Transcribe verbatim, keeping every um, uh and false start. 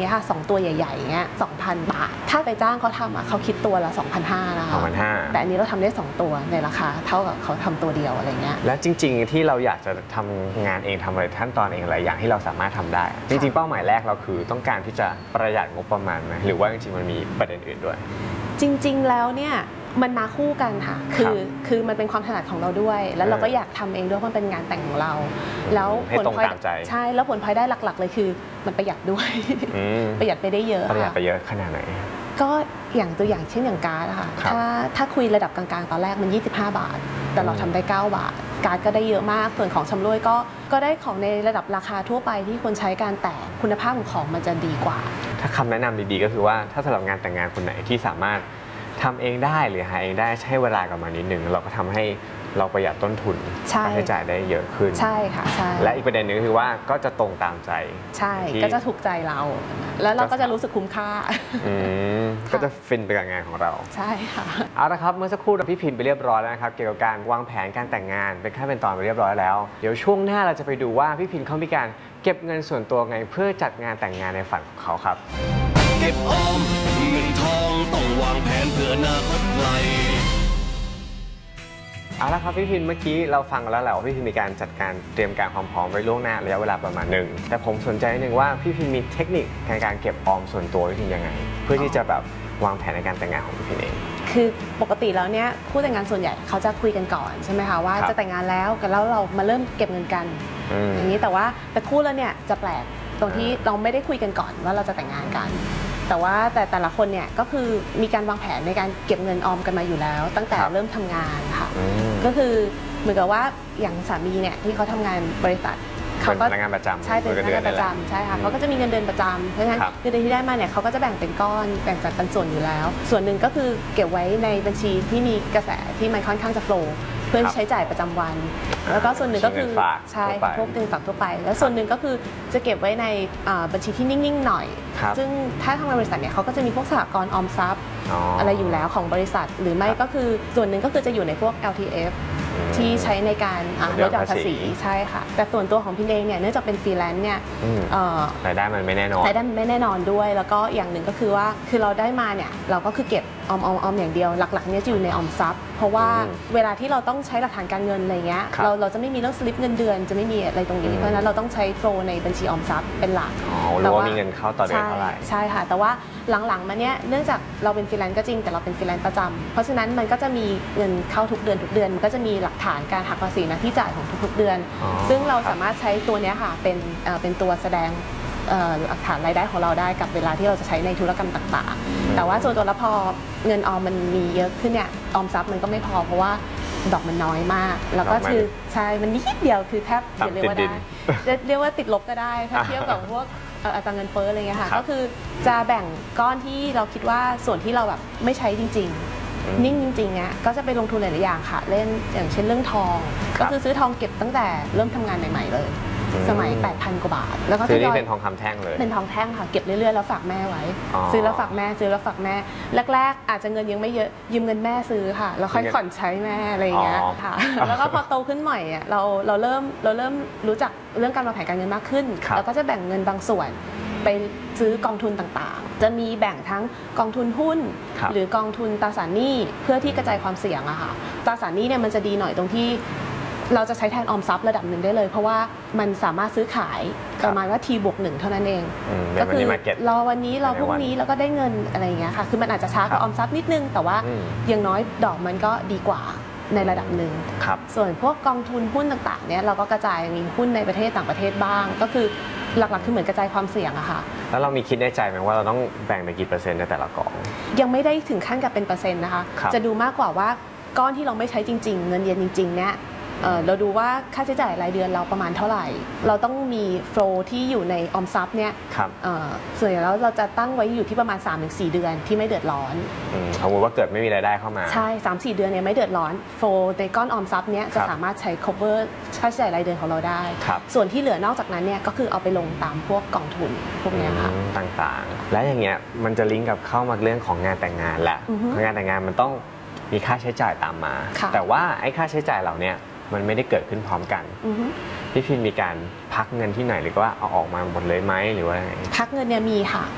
เงี้ยค่ะสองตัวใหญ่ๆเงี้ยสองพันบาทถ้าไปจ้างเขาทำอ่ะเขาคิดตัวละ สองพันห้าร้อย นะคะสองพันห้าร้อยแต่อันนี้เราทำได้สองตัวในราคาเท่ากับเขาทำตัวเดียวอะไรเงี้ยและจริงๆที่เราอยากจะทำงานเองทำอะไรขั้นตอนเองหลายอย่างที่เราสามารถทำได้จริงๆเป้าหมายแรกเราคือต้องการที่จะประหยัดงบประมาณไหมหรือว่าจริงๆมันมีประเด็นอื่นด้วยจริงๆแล้วเนี่ยมันมาคู่กันค่ะคือคือมันเป็นความถนัดของเราด้วยแล้วเราก็อยากทำเองด้วยเพราะมันเป็นงานแต่งของเราแล้วผลพลอยได้ใช่แล้วผลพลอยได้หลักๆเลยคือมันประหยัดด้วยประหยัดไปได้เยอะประหยัดไปเยอะขนาดไหนก็อย่างตัวอย่างเช่นอย่างการ์ดนะคะถ้าถ้าคุยระดับกลางๆตอนแรกมันยี่สิบห้าบาทแต่เราทำได้เก้าบาทการ์ดก็ได้เยอะมากส่วนของชำร่วยก็ก็ได้ของในระดับราคาทั่วไปที่คนใช้การแต่คุณภาพของของมันจะดีกว่าถ้าคำแนะนำดีๆก็คือว่าถ้าสำหรับงานแต่งงานคนไหนที่สามารถทำเองได้หรือหาเองได้ใช้เวลากับมันนิดนึงเราก็ทำให้เราประหยัดต้นทุนค่าใช้จ่ายได้เยอะขึ้นใช่ค่ะใช่และอีกประเด็นหนึ่งก็คือว่าก็จะตรงตามใจใช่ก็จะถูกใจเราแล้วเราก็จะรู้สึกคุ้มค่าก็จะฟินไปกับงานของเราใช่ค่ะเอาละครับเมื่อสักครู่เราพี่พิมพ์ไปเรียบร้อยแล้วนะครับเกี่ยวกับการวางแผนการแต่งงานเป็นขั้นเป็นตอนไปเรียบร้อยแล้วเดี๋ยวช่วงหน้าเราจะไปดูว่าพี่พิมพ์เขามีการเก็บเงินส่วนตัวไงเพื่อจัดงานแต่งงานในฝันของเขาครับเก็บออมเงินทองต้องวางแผนเพื่ออนาคตไกลเอาละครับพี่พิมพ์เมื่อกี้เราฟังกันแล้วแหละว่าพี่พิมพ์มีการจัดการเตรียมการความพร้อมไว้ล่วงหน้าระยะเวลาประมาณหนึ่งแต่ผมสนใจนิดนึงว่าพี่พิมพ์มีเทคนิคในการเก็บออมส่วนตัวพี่พิมพ์ยังไงเพื่อที่จะแบบวางแผนในการแต่งงานของพี่พิมพ์เองคือปกติแล้วเนี่ยคู่แต่งงานส่วนใหญ่เขาจะคุยกันก่อนใช่ไหมคะว่าจะแต่งงานแล้วกันแล้วเรามาเริ่มเก็บเงินกันอย่างนี้แต่ว่าแต่คู่แล้วเนี่ยจะแปลกตรงที่เราไม่ได้คุยกันก่อนว่าเราจะแต่งงานกันแต่ว่าแต่แต่ละคนเนี่ยก็คือมีการวางแผนในการเก็บเงินออมกันมาอยู่แล้วตั้งแต่เริ่มทำงานค่ะก็คือเหมือนกับว่าอย่างสามีเนี่ยที่เขาทำงานบริษัทเขาก็พนักงานประจำใช่เป็นพนักงานประจำใช่ค่ะเขาก็จะมีเงินเดือนประจำเพราะฉะนั้นเงินเดือนที่ได้มาเนี่ยเขาก็จะแบ่งเป็นก้อนแบ่งจัดเป็นส่วนอยู่แล้วส่วนหนึ่งก็คือเก็บไว้ในบัญชีที่มีกระแสที่มันค่อนข้างจะโฟล์เพื่อใช้จ่ายประจำวันแล้วก็ส่วนหนึ่งก็คือใช่พวกเงินฝากทั่วไปแล้วส่วนหนึ่งก็คือจะเก็บไว้ในบัญชีที่นิ่งๆหน่อยซึ่งถ้าทางบริษัทเนี่ยเขาก็จะมีพวกสหกรณ์ออมทรัพย์อะไรอยู่แล้วของบริษัทหรือไม่ก็คือส่วนหนึ่งก็คือจะอยู่ในพวก แอล ที เอฟ ที่ใช้ในการลดหย่อนภาษีใช่ค่ะแต่ส่วนตัวของพี่เองเนี่ยเนื่องจากเป็นฟรีแลนซ์เนี่ยรายได้มันไม่แน่นอนรายได้มันไม่แน่นอนด้วยแล้วก็อย่างหนึ่งก็คือว่าคือเราได้มาเนี่ยเราก็คือเก็บออมออมออมอย่างเดียวหลักๆเนี่ยจะอยู่ในออมทรัพย์เพราะว่าเวลาที่เราต้องใช้หลักฐานการเงินอะไรเงี้ยเราเราจะไม่มีเรื่องสลิปเงินเดือนจะไม่มีอะไรตรงนี้เพราะฉะนั้นเราต้องใช้โฟลในบัญชีออมทรัพย์เป็นหลักแต่ว่ามีเงินเข้าต่อเดือนเท่าไหร่ใช่ค่ะแต่ว่าหลังๆมาเนี้ยเนื่องจากเราเป็นฟรีแลนซ์ก็จริงแต่เราเป็นฟรีแลนซ์ประจำเพราะฉะนั้นมันก็จะมีเงินเข้าทุกเดือนทุกเดือนมันก็จะมีหลักฐานการหักภาษีหน้าที่จ่ายของทุกๆเดือนซึ่งเราสามารถใช้ตัวนี้ค่ะเป็นเป็นตัวแสดงหลักฐานรายได้ของเราได้กับเวลาที่เราจะใช้ในธุรกรรมต่างๆแต่ว่าส่วนตัวแล้วพอเงินออมมันมีเยอะขึ้นเนี่ยออมทรัพย์มันก็ไม่พอเพราะว่าดอกมันน้อยมากแล้วก็คือใช่มันนิดเดียวคือแทบเรียกว่าได้เรียกว่าติดลบก็ได้ถ้าเทียบกับพวกอัตราเงินเฟ้ออะไรเงี้ยค่ะก็คือจะแบ่งก้อนที่เราคิดว่าส่วนที่เราแบบไม่ใช้จริงๆนิ่งจริงๆเนี่ยก็จะไปลงทุนหลายๆอย่างค่ะเล่นอย่างเช่นเรื่องทองก็คือซื้อทองเก็บตั้งแต่เริ่มทำงานใหม่ๆเลยสมัย แปดพัน กว่าบาทแล้วก็ซื้อนี่เป็นทองคำแท่งเลยเป็นทองแท่งค่ะเก็บเรื่อยๆแล้วฝากแม่ไว้ซื้อแล้วฝากแม่ซื้อแล้วฝากแม่แรกๆอาจจะเงินยังไม่เยอะยืมเงินแม่ซื้อค่ะแล้วค่อยผ่อนใช้แม่อะไรอย่างเงี้ยค่ะแล้วก็พอโตขึ้นหน่อยเราเราเริ่มเราเริ่มรู้จักเรื่องการวางแผนการเงินมากขึ้นเราก็จะแบ่งเงินบางส่วนไปซื้อกองทุนต่างๆจะมีแบ่งทั้งกองทุนหุ้นหรือกองทุนตราสารหนี้เพื่อที่กระจายความเสี่ยงอะค่ะตราสารหนี้เนี่ยมันจะดีหน่อยตรงที่เราจะใช้แทนออมทรัพย์ระดับหนึ่งได้เลยเพราะว่ามันสามารถซื้อขายประมาณว่า ที บวกหนึ่งเท่านั้นเองก็คือรอวันนี้รอพรุ่งนี้แล้วก็ได้เงินอะไรอย่างเงี้ยค่ะคือมันอาจจะช้ากว่าออมทรัพย์นิดนึงแต่ว่าอย่างน้อยดอกมันก็ดีกว่าในระดับหนึ่งส่วนพวกกองทุนหุ้นต่างๆเนี่ยเราก็กระจายมีหุ้นในประเทศต่างประเทศบ้างก็คือหลักๆคือเหมือนกระจายความเสี่ยงอะค่ะแล้วเรามีคิดในใจไหมว่าเราต้องแบ่งไปกี่เปอร์เซ็นต์ในแต่ละกองยังไม่ได้ถึงขั้นกับเป็นเปอร์เซ็นต์นะคะจะดูมากกว่าว่าก้อนที่เราไม่ใช้จริงๆเงินเย็นจริงๆเนี่ยเราดูว่าค่าใช้จ่ายรายเดือนเราประมาณเท่าไหร่เราต้องมีโฟลที่อยู่ในออมทรัพย์เนี่ยส่วนใหญ่แล้วเราจะตั้งไว้อยู่ที่ประมาณ สามถึงสี่ เดือนที่ไม่เดือดร้อนสมมติว่าเกิดไม่มีรายได้เข้ามาใช่ สามถึงสี่ เดือนเนี่ยไม่เดือดร้อนโฟลในก้อนออมทรัพย์เนี้ยจะสามารถใช้ cover ค่าใช้จ่ายรายเดือนของเราได้ส่วนที่เหลือนอกจากนั้นเนี่ยก็คือเอาไปลงตามพวกกองทุนพวกนี้ค่ะต่างๆและอย่างเงี้ยมันจะลิงก์กับเข้ามาเรื่องของงานแต่งงานและงานแต่งงานมันต้องมีค่าใช้จ่ายตามมาแต่ว่าไอ้ค่าใช้จ่ายเหล่านี้มันไม่ได้เกิดขึ้นพร้อมกันพี่พิมมีการพักเงินที่ไหนหรือว่าเอาออกมาหมดเลยไหมหรือว่าไงพักเงินเนี่ยมีค่ะ